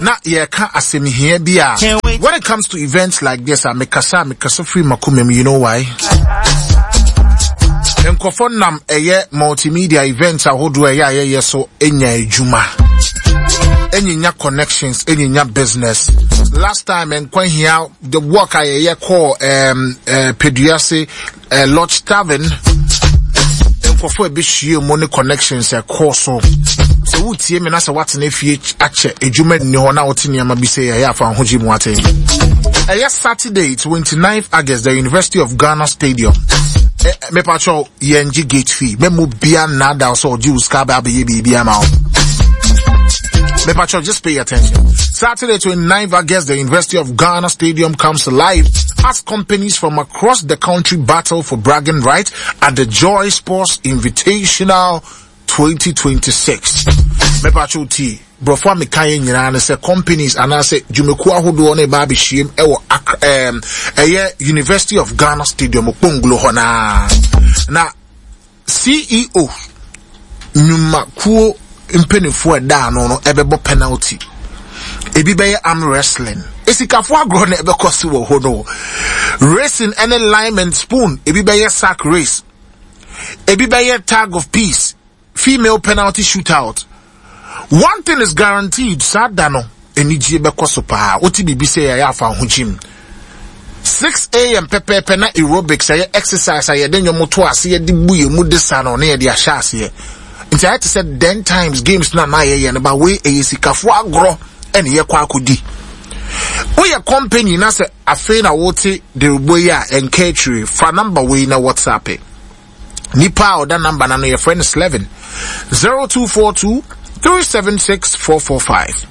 na ye ka asemi here bia. When it comes to events like this, I make kasa free makumem, you know why? Enkofo nam eye multimedia events ahodo eye so enya ejuma. Enya connections, enya business. Last time enkwan here the work I call Peduase Lodge Tavern. Enkofo ebihie money connections e call so utie me na se what na fie ache ejuma ni ho na woti niam bi say ya fa hoji mu ate. Saturday 29th August, the University of Ghana Stadium. Me pacho yenji gate fee. Me mu bia na da so Jews ka ba be bia ma. Me pacho, just pay attention. Saturday 29th August, the University of Ghana Stadium comes alive as companies from across the country battle for bragging rights at the Joy Sports Invitational 2026. Me pacho ti brofo me kan nyina na say companies and I say jumeku ahodo na ba be hiem ewo University of Ghana Stadium okponglo ho na CEO nyuma kuo mpenifo da no ebebo penalty ebi beye arm wrestling esikafo agro na ebekosi wo ho no racing and lime and spoon ebi beye sack race ebi beye tag of peace female penalty shootout. One thing is guaranteed, sadano eniji bekoso pa oti bibi say ya fa ho gym 6 a.m. pepe na aerobics say exercise ay den yomoto ase ye di buye mu desano na ye di ahya ase nti I said 10 times games na ye ba we eyisikafo agro ene ye kwa akodi we company na say afi na wote de boya enketri fa number we na WhatsApp nipa oda number na no your friend is 11 0242 376-445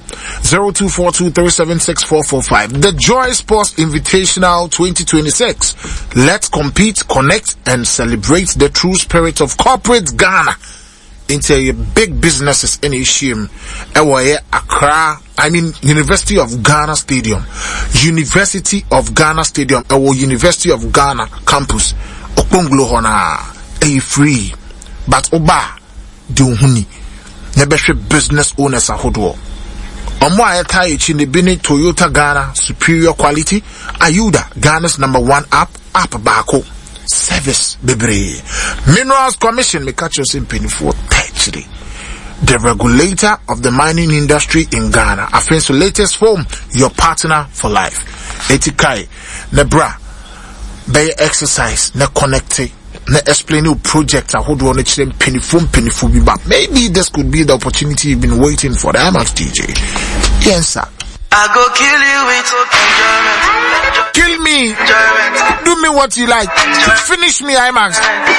0242-376-445. The Joy Sports Invitational 2026. Let's compete, connect, and celebrate the true spirit of corporate Ghana into big businesses in Ishim. Accra, University of Ghana Stadium. University of Ghana Stadium. University of Ghana campus. Okponglo hona. Free. But oba. Dunhuni. Nebeshe business owners ahodo. Omo ayeta echi ne bini Toyota Ghana superior quality. Ayuda Ghana's #1 app bako. Service bebre. Minerals Commission me catch us in penny for techly. The regulator of the mining industry in Ghana. Afenso latest form, your partner for life. Etikai nebra be exercise ne connecte. Na explain your project I hold on it penifum but maybe this could be the opportunity you've been waiting for. The IMAX DJ. Yes sir. I go kill you with enjoyment. Kill me. Do me what you like. Finish me, IMAX.